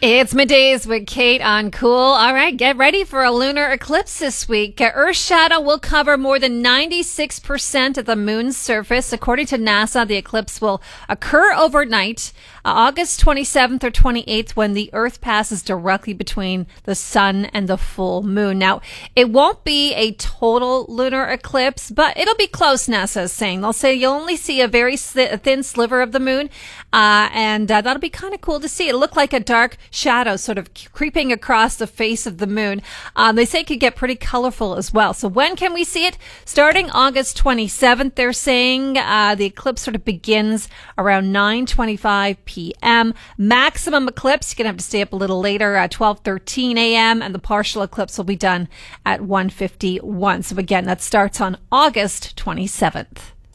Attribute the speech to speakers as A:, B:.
A: It's middays with Kate on Cool. All right, get ready for a lunar eclipse this week. Earth's shadow will cover more than 96% of the moon's surface. According to NASA, the eclipse will occur overnight, August 27th or 28th, when the Earth passes directly between the sun and the full moon. Now, it won't be a total lunar eclipse, but it'll be close, NASA is saying. They'll say you'll only see a very thin sliver of the moon, and that'll be kind of cool to see. It'll look like a dark shadow sort of creeping across the face of the moon. They say it could get pretty colorful as well. So when can we see it? Starting August 27th, they're saying the eclipse sort of begins around 9:25 p.m. Maximum eclipse, you're going to have to stay up a little later at 12:13 a.m. and the partial eclipse will be done at 1:51. So again, that starts on August 27th.